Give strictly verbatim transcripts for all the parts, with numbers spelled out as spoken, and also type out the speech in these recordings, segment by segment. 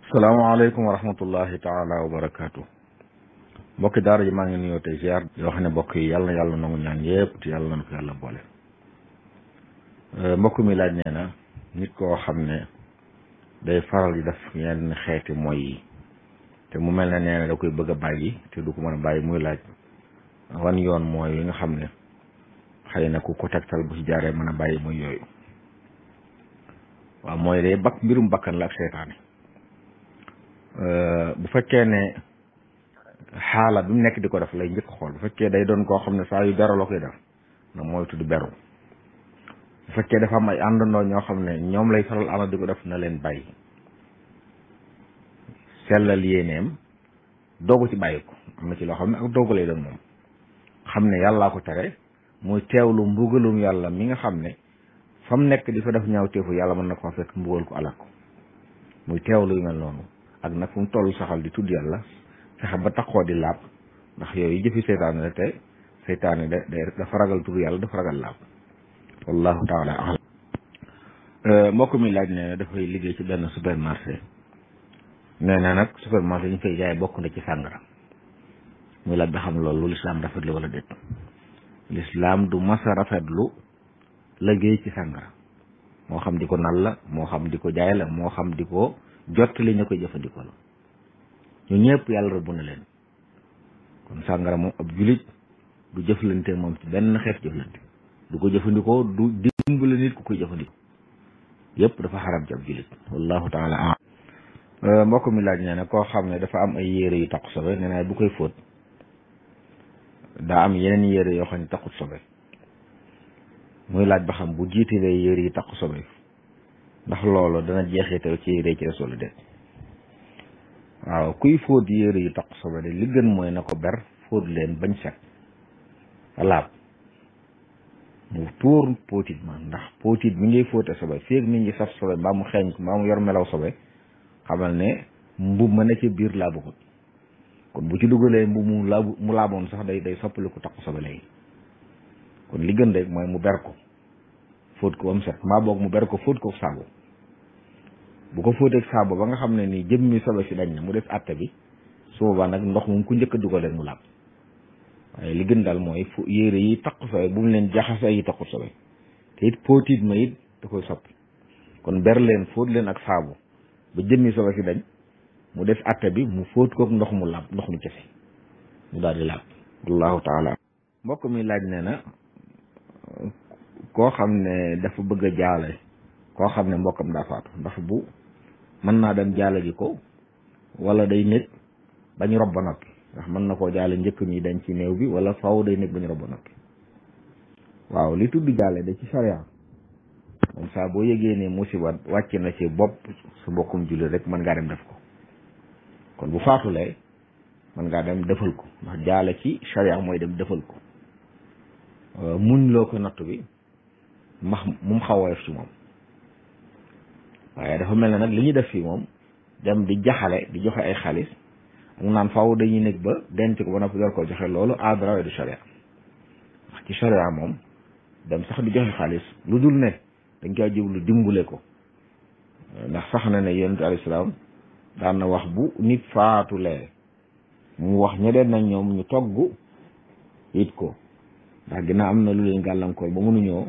salaamaaleykum wa rahmatullahi taala wa barakaatu. mbokki daara ji maa ngi nuyoo tey ziar yoo xam ne mbokk yi yàlla na yàlla nangu ñaan yëpp te yàlla na ko yàlla boole. mbokk mi laaj nee na nit koo xam ne day faral di def yenn xeeti mooy yi te mu mel ne nee na da koy bëgg a bàyyi te du ko mën a bàyyi muy laaj wan yoon mooy yi nga xam ne xëy na ku ko tegtal bu ci jaaree mën a bàyyi muy yooyu. waaw mooy day bakk mbirum bakkan la ak seytaane. bu fekkee ne xaala bi mu nekk di ko def lay njëkk xool bu fekkee day doon koo xam ne saa yu beru la koy def nag mooy tudd beru. bu fekkee dafa am ay àndandoo ñoo xam ne ñoom lay faral ànd di ko def na leen bàyyi sellal yéeneem doogu ci bàyyi ko am na ci loo xam ne ak doogu lay doon moom xam ne yàllaa ko tere muy teewlu mbugalum yàlla mi nga xam ne fa mu nekk di fa def ñaaw teefu yàlla mën na ko fekk mbugal ko alak ko muy teewlu yu mel noonu ak nag fu mu toll saxal di tudd yàlla fexe ba taxoo di laab ndax yooyu jëfi seytaane la te seytaane da dafa ragal tudd yàlla dafa ragal laab wallahu taala alam. mbokk mi laaj ne dafay liggéey ci benn supermarché nee na nag supermarché ñu fay jaay bokk na ci sàngara muy laaj ba xam loolu lu lislaam rafetlu wala déet. lislaam du masa rafetlu liggéey ci sàngara moo xam di ko nal la moo xam di ko jaay la moo xam di ko jot li ñu koy jëfandikoo la ñu ñëpp yàlla rëbb na leen kon sàngara moom ab julit du jëflante moom ci benn xeet jëflante du ko jëfandikoo du dimbali nit ku koy jëfandikoo yëpp dafa xaram ci ab julit wallahu taala alam. mbokk mi laaj nee na koo xam ne dafa am ay yére yu taqu sobe nee na bu koy fóot daa am yeneen yére yoo xam ne taqut sobe muy laaj ba xam bu jiitalee yére yi taqu sobe ndax loolu dana jeexital ci yére ci des wala déet. waaw kuy fóot yére yu taq sobe de li gën mooy na ko ber fóot leen bañ set laab mu tuur póotit ma ndax póotit mi ngay fóote sobe feeg mi ngi saf sobe mbaa mu xeeñ ko mbaa mu yor melaw sobe xamal ne mbub ma ne ci biir laabugut kon bu ci dugalee mbub mu laabu mu laaboon sax day day soppali ko taq sobe léegi kon li gën rek mooy mu ber ko fóot ko ba mu set mbaa boog mu ber ko fóot ko saabu bu ko fóoteeg saabu ba nga xam ne nii jëmmi sobe si dañ na mu def àtte bi su boobaa nag ndox moom ku njëkk a dugal rek mu laab waaye li gën daal mooy fu yére yi taq sobe bu mu leen jaxase yi taqut sobe te it póotit ma it da koy soppi kon ber leen fóot leen ak saabu ba jëmmi sobe si dañ mu def àtte bi mu fóot kook ndox mu laab ndox mu kese mu daal di laab wallahu taala. mbokk mi laaj ne na koo xam ne dafa bëgg a jaale koo xam ne mbokkam daa faatu ndax bu mën naa dem jaale ji ko wala day nekk bañ rob ba noppi ndax mën na koo jaale njëkk ñi dañ ci néew bi wala faw day nekk bañ rob ba noppi. waaw li tudd jaale da ci sariya moom saa boo yëgee ne musiba wàcc na ci bopp su mbokkum julli rek mën ngaa dem def ko kon bu faatulee mën ngaa dem defal ko ndax jaale ci sariya mooy dem defal ko muñ loo ko natt bi max mum xaw a def ci moom waaye dafa mel ne nag li ñuy def fii moom dem di jaxale di joxe ay xaalis ak naan faaw dañuy nekk ba denc ko ba noppi door koo joxe loolu aadara du sharia ndax ci sharia moom dem sax di joxe xaalis lu dul ne dañ koy jublu dimbule ko ndax sax na ne yonent alayhi salaam daan na wax bu nit faatulee mu wax ñeneen nag ñoom ñu togg it ko ndax ginnaaw am na lu leen gàllankoor ba mënuñoo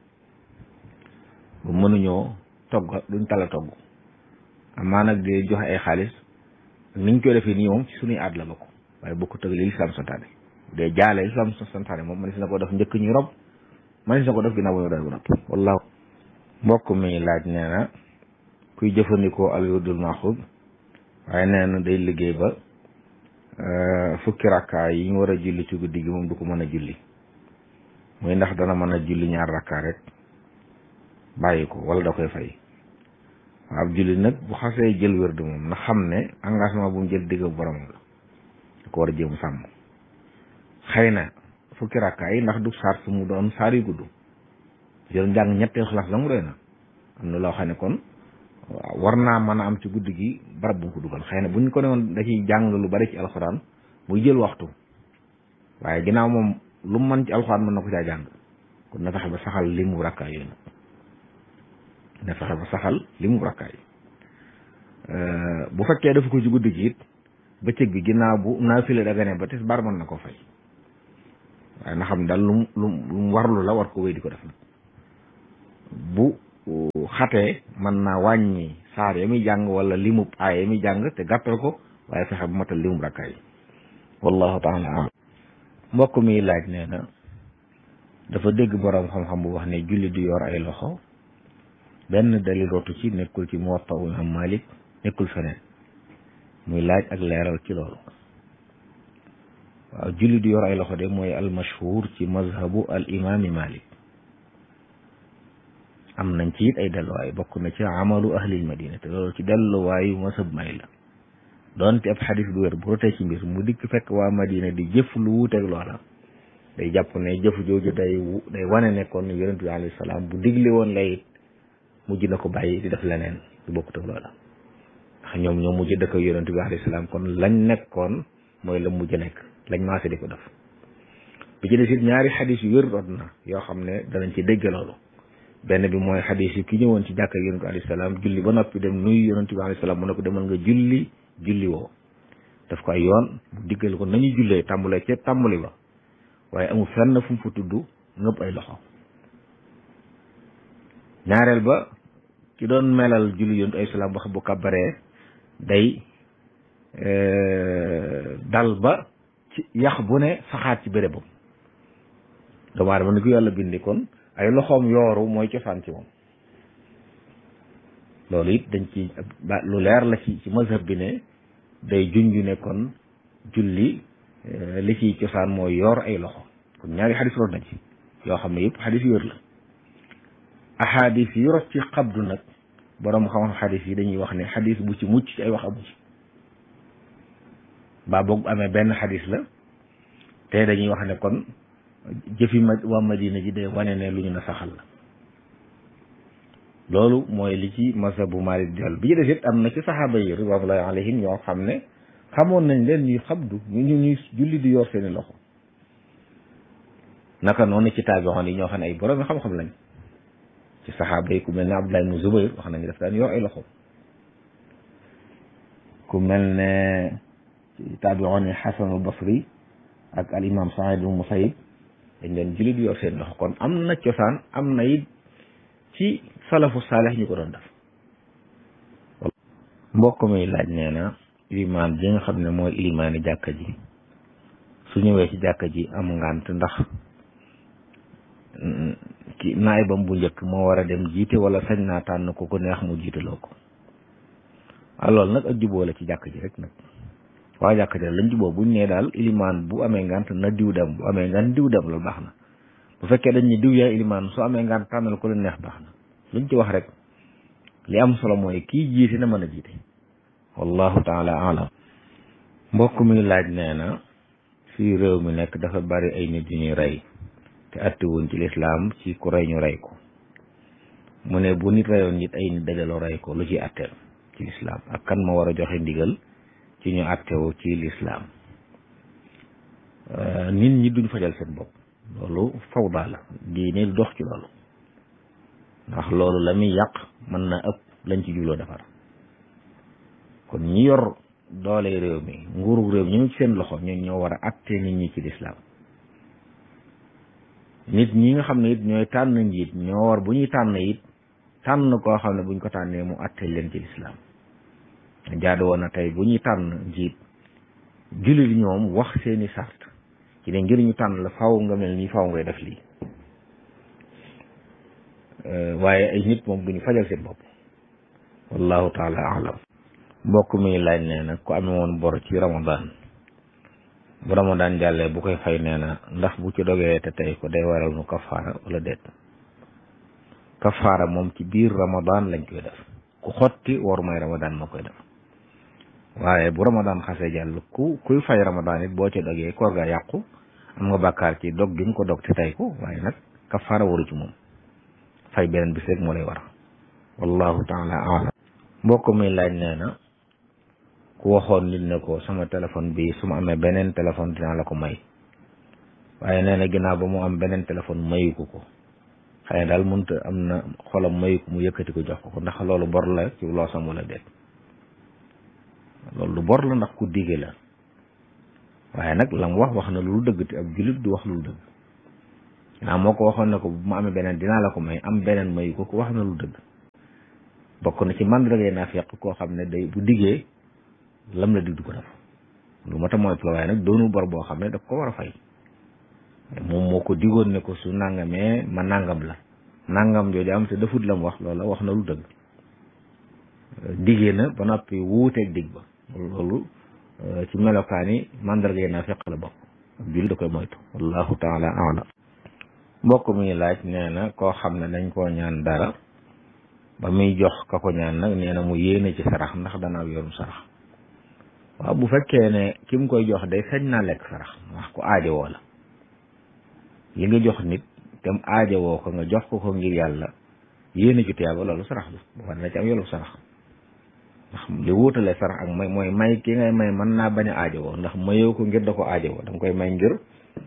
ba mënuñoo togg duñ tala togg amaa nag di joxe ay xaalis niñ koy defee nii moom ci suñuy aad la bokk waaye bokku tëg li lislaam santaane de jaale lislaam santaane moom man si na ko def njëkk ñuy rob man si na ko def ginnaaw bu ñu doon bu nopp wallaahu. mbokk mi laaj nee na kuy jëfandikoo al wirdul maxuud waaye nee na day liggéey ba fukki rakkaa yi ñu war a julli ci guddi gi moom du ko mën a julli muy ndax dana mën a julli ñaar rakkaa rek bàyyi ko wala da koy fay. ab julli nag bu xasee jël wérdu moom na xam ne engagement bu mu jël digg boromam la da ko war a jéem sàmm xëy na fukki rakkaa yi ndax du saar su mu doon saar yu gudd jël njàng ñetti xalaas la mu doy na am na loo xam ne kon war naa mën a am ci guddi gi barab bu mu ko dugal xëy na bu ñu ko ne woon da ciy jàng lu bari ci alxuraan muy jël waxtu waaye ginnaaw moom lu mu mën ci alxuraan mën na ko caa jàng kon na fexe ba saxal li mu rakkaa yooyu na fexe ba saxal li mu rakkaay bu fekkee dafa ko ci guddi gi it bëccëg bi ginnaaw bu naafila dagane ba tisbaar mën na ko fay waaye na xam daal lu mu lu mu warlu la war ko wéy di ko def nag bu xatee mën naa wàññi saar ya muy jàng wala limub aay ya muy jàng te gàttal ko waaye fexe bu matal limub rakkaay wallahu taala alam mbokk mi laaj nee na dafa dégg boroom xam-xam bu wax ne julli du yor ay loxo benn dalil rotu ci nekkul ci Muwatta Imam Malik nekkul feneen muy laaj ak leeral ci loolu waaw julli du yor ay loxo de mooy al mashhur ci mazhabu al imami Malik am nañ ci it ay delluwaay bokk na ci amalu ahlil madina te loolu ci delluwaayu masab may la doonte ab xadis bu wér bu rotee ci mbir mu dikk fekk waa madina di jëf lu wuuteeg loola day jàpp ne jëf jooju day day wane ne kon yonent bi alayhi salaam bu digle woon lay mujj na ko bàyyi di def leneen di bokkut ak loola ndax ñoom ñoo mujj dëkk yonent bi alayhi salaam kon lañ nekkoon mooy la mujj nekk lañ maase di ko def bi ci des it ñaari xadis yu wér rot na yoo xam ne danañ ci dégg loolu benn bi mooy xadis yi ki ñëwoon ci jàkka yonent bi alayhi salaam julli ba noppi dem nuyu yonent bi alayhi salaam mu ne ko demal nga julli julli woo daf ko ay yoon mu diggal ko nañu jullee tàmbalee ca tàmbali ba waaye amul fenn fu mu fa tudd ngëpp ay loxo ñaareel ba ki doon melal julli yonent ay salaam wax bu kàbbaree day dal ba ci yax bu ne saxaat ci bérébam doomu aadama ni ko yàlla bindi kon ay loxoom yooru mooy cosaan ci moom loolu it dañ ci ba lu leer la ci ci mazhab bi ne day junju ne kon julli li ciy cosaan mooy yor ay loxo kon ñaari xadis root nañ ci yoo xam ne yëpp xadis yu wér la ahadis yi rot ci xabdu nag borom xam-xam xadis yi dañuy wax ne xadis bu ci mucc ci ay wax amu ci baa boog amee benn xadis la te dañuy wax ne kon jëfi ma waa Madina ji day wane ne lu ñu na saxal la loolu mooy li ci mazhabu Maalik di bi ci des it am na ci saxaaba yi ridwanullahi alayhim ñoo xam ne xamoon nañ leen ñuy xabdu ñu ñu ñuy julli di yor seeni loxo naka noonu ci taabi'oon yi ñoo xam ne ay borom xam-xam lañ ci saxaaba yi ku mel ne Abdullah ibn Zubayr wax nañu daf daan yor ay loxo ku mel ne ci taabi'oon yi Hasan al-Basri ak al imam Saïd ibn Musayyib dañ leen julli di yor seen loxo kon am na cosaan am na it ci salafu saalih ñu ko doon def mbokk mi laaj nee na ilimaan ji nga xam ne mooy ilimaani jàkka ji su ñëwee ci jàkka ji am ngànt ndax ki naayibam bu njëkk moo war a dem jiite wala sañ naa tànn ko ko neex mu jiitaloo ko ah loolu nag ak juboo la ci jàkka ji rek nag waa jàkka ji lañ juboo buñ nee daal ilimaan bu amee ngànt na diw dem bu amee ngànt diw dem loolu baax na bu fekkee dañ ne diw yaay ilimaan su amee ngànt tànnal ko leen neex baax na luñ ci wax rek li am solo mooy kii jiite na mën a jiite wallahu taala alam mbokk mi laaj nee na fii réew mi nekk dafa bari ay nit yu ñuy rey te attiwuñ ci lislaam ci ku rey ñu rey ko mu ne bu nit reyoon nit ay nit dajaloo rey ko lu ci atteel ci lislaam ak kan ma war a joxe ndigal ci ñu attewu ci lislaam nit ñi duñ fajal seen bopp loolu fawda la diine du dox ci loolu ndax loolu la muy yàq mën na ëpp lañ ci jubloo defar kon ñi yor doole réew mi nguuru réew mi ñu ci seen loxo ñun ñoo war a atte nit ñi ci lislaam nit ñi nga xam ne it ñooy tànn njiit ñoo war bu ñuy tànn it tànn koo xam ne buñ ko tànnee mu atte leen ci lislaam jaadu woon na tey bu ñuy tànn njiit jullit ñoom wax seeni sart ci ne ngir ñu tànn la faw nga mel nii faw ngay def lii waaye ay nit moom bu ñu fajal seen bopp wallahu taala alam mbokk mi laaj nee na ku amee woon bor ci ramadan bu ramadan jàllee bu koy fay nee na ndax bu ci dogee te tey ko day waral nu kafaara wala déet kafaara moom ci biir ramadan lañ koy def ku xotti war may ramadan moo koy def waaye bu ramadan xasee jàll ku kuy fay ramadan it boo ci dogee koor ga yàqu am nga bàkkaar ci dog gi nga ko dog te tey ko waaye nag kafaara waru ci moom fay beneen bis rek moo lay war wallahu taala alam mbokk mi laaj nee na ku waxoon nit ne ko sama téléphone bi su ma amee beneen téléphone dinaa la ko may waaye nee na ginnaaw ba mu am beneen téléphone mayu ko ko xëy na daal mënut am na xolam mayu ko mu yëkkati ko jox ko ko ndax loolu bor la ci loosam wala déet loolu lu bor la ndax ku dige la waaye nag la mu wax wax na lu dëgg te ab jullit du wax lu dëgg naa moo ko waxoon ne ko bu ma amee beneen dinaa la ko may am beneen mayu ko ko wax na lu dëgg bokk na ci màndargay naafiq koo xam ne day bu diggee lam la dig du ko def lu ma ta mooy la waaye nag doonu bor boo xam ne daf ko war a fay moom moo ko digoon ne ko su nangamee ma nangam la nangam jooju am te defut la mu wax loola wax na lu dëgg diggee na ba noppi wuuteeg dig ba loolu ci melokaani màndargay naafiq la bokk ab jullit da koy moytu wallahu taala a'lam mbokk mi laaj nee na koo xam ne dañ koo ñaan dara ba muy jox ka ko ñaan nag nee na mu yéene ci sarax ndax dana yorum sarax waaw bu fekkee ne ki mu koy jox day sañ naa lekk sarax wax ko aajowoo la li nga jox nit te mu aajowoo ko nga jox ko ko ngir yàlla yéene ci tiyaaba loolu sarax la bu war na ci am yoolu sarax ndax li wuutale sarax ak may mooy may ki ngay may mën naa bañ a aajowoo ndax mayoo ko ngir da ko aajowoo da nga koy may ngir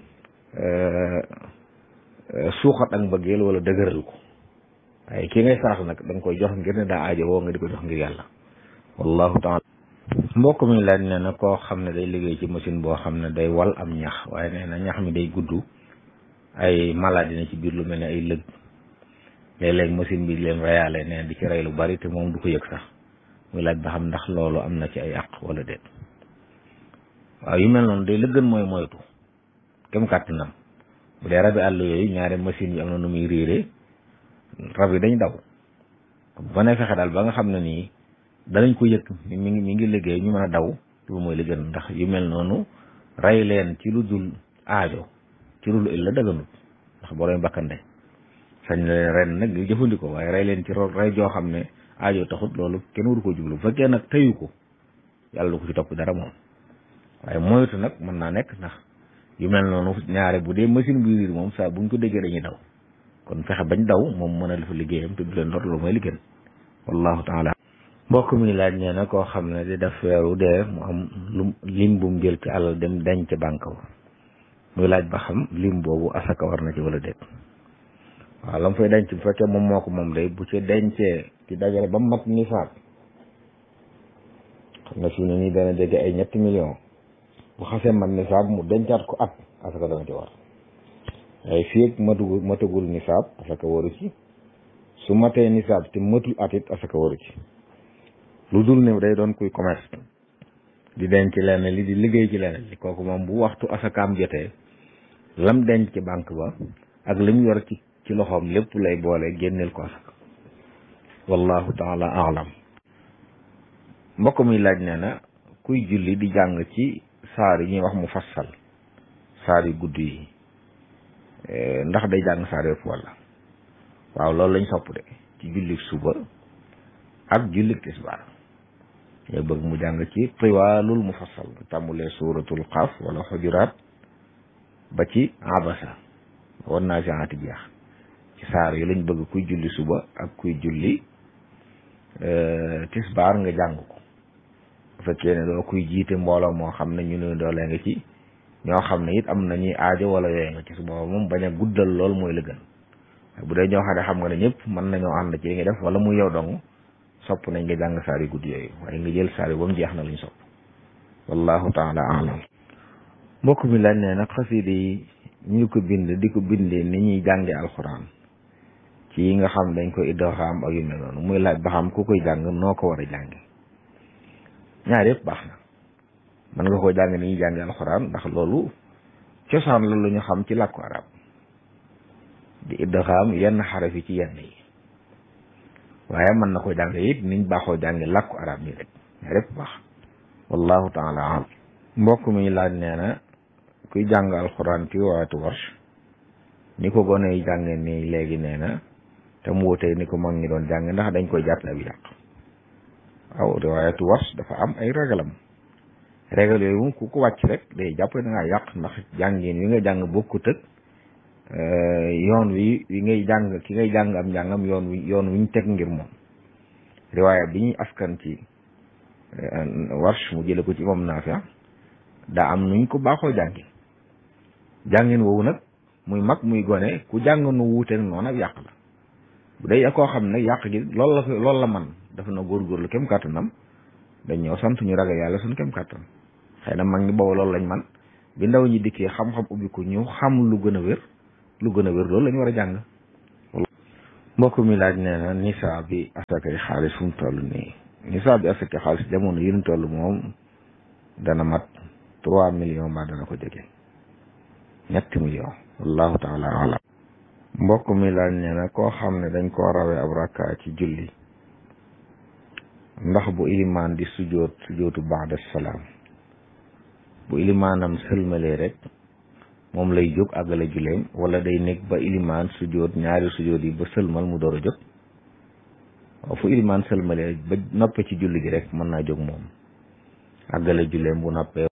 suuxat ak mbëggeel wala dëgëral ko waaye ki ngay sarax nag da nga koy jox ngir ne daa aajowoo nga di ko jox ngir yàlla wallahu taala mbokk mi laaj nee na koo xam ne day liggéey ci machine boo xam ne day wal am ñax waaye nee na ñax mi day gudd ay maladie na ci biir lu mel ne ay lëg léeg-léeg machine bi leen reyaale nee di ci rey lu bari te moom du ko yëg sax muy laaj ba xam ndax loolu am na ci ay àq wala déet waaw yu mel noonu day la gën mooy moytu kem kàttanam bu dee rabi àll yooyu ñaari machine yi am na nu muy réeree rab yi dañ daw ba ne fexe daal ba nga xam ne nii danañ ko yëg mi ngi mi ngi liggéey ñu mën a daw loolu mooy li gën ndax yu mel noonu rey leen ci lu dul aajo ci lu il la dëgganut ndax boo doon bakkande sañ leen ren nag yu jëfandikoo waaye rey leen ci ro rey joo xam ne aajo taxut loolu kenn waru ko jublu bu fekkee nag teyu ko yàlla du ko ci topp dara moom waaye moytu nag mën naa nekk ndax yu mel noonu ñaare bu dee machine bu riir moom saa buñ ko déggee dañuy daw kon fexe bañ daw moom mën a def liggéeyam te du leen lor loolu mooy li gën wallahu taala mbokk mi laaj nee na koo xam ne di def weeru dee mu am lu lim bu mu jël ci alal dem denc ca banque ba muy laaj ba xam lim boobu asaka war na ci wala déet waaw la mu fay denc bu fekkee moom moo ko moom day bu ci dencee ci dajale ba mat nisaab xam nga fi ne nii dana jege ay ñetti millions bu xasee mat nisaab mu dencaat ko at asaka dana ci war waaye fii ak matugul matagul nisaab asaka waru ci su matee nisaab te matul at it asaka waru ci lu dul ne day doon kuy commerce di denc lenn li di liggéey ci lenn li kooku moom bu waxtu asakaam jotee lam denc ci banque ba ak lim yor ci ci loxoom lépp lay boole génneel ko asaka wallahu taala alam mbokk mi laaj nee na kuy julli di jàng ci saar yi ñuy wax mu fassal saar yu gudd yi ndax day jàng saar yëpp wala waaw loolu lañ sopp de ci jullik suba ak jullik tisbaar yow bëgg mu jàng ci tiwaalul mufassal tàmmulee suuratul xaaf wala xujuraat ba ci abasa wan naa si ati jeex ci saar yi lañ bëgg kuy julli suba ak kuy julli tisbaar nga jàng ko bu fekkee ne doo kuy jiite mbooloo moo xam ne ñu ne doolee nga ci ñoo xam ne it am nañuy aajo wala yooyu nga ci su booba moom bañ a guddal lool mooy la gën bu dee ñoo xam ne xam nga ne ñëpp mën nañoo ànd ci li nga def wala muy yow dong sopp nañ nga jàng saar yu gudd yooyu waaye nga jël saar yi ba mu jeex na luñ sopp wallahu taala alam mbokk mi laaj nee nag xasida yi ñu ko bind di ko bindee ni ñuy jànge alxuraan ci yi nga xam dañ koy idgaam ak yu mel noonu muy laaj ba xam ku koy jàng noo ko war a jànge ñaar yëpp baax na mën nga koo jàng ni ñuy jànge alxuraan ndax loolu cosaan la lu ñu xam ci làkku arab di idgaam yenn xaraf yi ci yenn yi waaye mën na ko jàng it niñ baaxoo jànge làkku arab nii rek ñaar yëpp baax wallahu taala alam mbokk mi laaj nee na kuy jàng alxuraan ci waatu warsh ni ko gone yi jànge nii léegi nee na te mu wutee ni ko mag ñi doon jàng ndax dañ koy jàpp ab yàq waaw riwaayatu warsh dafa am ay ragalam régal yooyu moom ku ko wàcc rek day jàpp da ngaa yàq ndax jàngin wi nga jàng bokkut ak yoon wi wi ngay jàng ki ngay jàng am njàngam yoon wi yoon wi ñu teg ngir moom riwaaya bi ñuy askan ci warsh mu jële ko ci imam Naafi daa am nuñ ko baaxoo jàngi jàngin woowu nag muy mag muy gone ku jàng nu wuuteeg noonu ak yàq la bu dee koo xam ne yàq gi loolu la loolu la man dafa na góorgóorlu kem kàttanam dañ ñëw sant ñu ragal yàlla suñ kem kàttan xëy na mag ñi boobu loolu lañ man bi ndaw ñi dikkee xam-xam ubbi ko ñu xam lu gën a wér lu gën a wér loolu lañu war a jàng. mbokk mi laaj nee na nisaa bi asakay xaalis fu mu toll nii nisaa bi asakay xaalis jamono yi ñu toll moom dana mat trois millions mbaa dana ko jege ñetti millions wallahu taala alam. mbokk mi laaj nee na koo xam ne dañ koo rawee ab rakka ci julli ndax bu ilimaan di sujoot sujootu ba'da salaam bu ilimaanam sëlmalee rek moom lay jóg àggale julleem wala day nekk ba ilimaan sujoot ñaari sujoot yi ba sëlmal mu door a jóg waaw fu ilimaan sëlmalee ba noppee ci julli gi rek mën naa jóg moom àggale julleem bu noppee